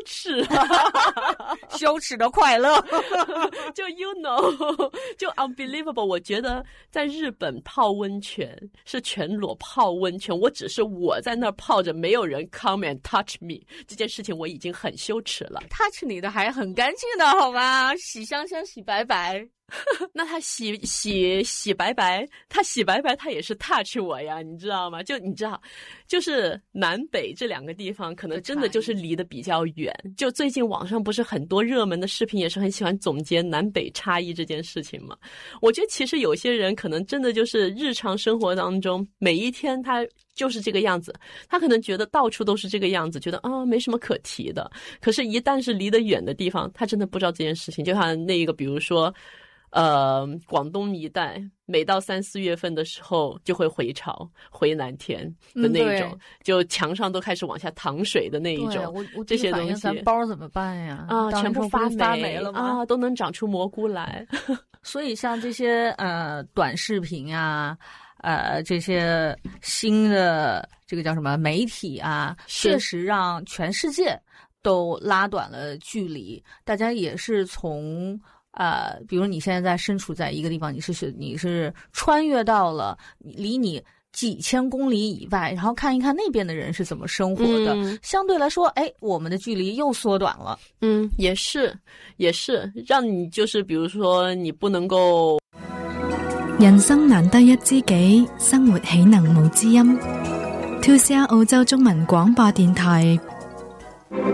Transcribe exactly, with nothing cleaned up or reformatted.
耻羞耻的快乐就 you know 就 unbelievable。 我觉得在日本泡温泉是全裸泡温泉，我只是我在那儿泡着，没有人 come and touch me， 这件事情我已经很羞耻了。 touch 你的还很干净的好吗？洗香香洗白白那他洗洗洗白白，他洗白白他也是 touch 我呀，你知道吗？就你知道，就是南北这两个地方可能真的就是离得比较远。就最近网上不是很多热门的视频也是很喜欢总结南北差异这件事情吗？我觉得其实有些人可能真的就是日常生活当中每一天他就是这个样子，他可能觉得到处都是这个样子，觉得啊没什么可提的。可是一旦是离得远的地方，他真的不知道这件事情。就像那一个比如说呃，广东一带每到三四月份的时候就会回潮回南天的那种、嗯、就墙上都开始往下淌水的那一种。 我我这些东西咱包怎么办呀？ 啊，全部发霉, 发霉了吗？ 啊，都能长出蘑菇来。 所以像这些呃短视频啊，呃这些新的这个叫什么媒体啊，确实让全世界都拉短了距离。大家也是从呃，比如你现在在身处在一个地方，你是你是穿越到了离你几千公里以外，然后看一看那边的人是怎么生活的、嗯、相对来说哎，我们的距离又缩短了。 嗯，也是也是让你就是比如说你不能够人生難得一知己，生活豈能無知音。two C R 澳洲中文廣播電台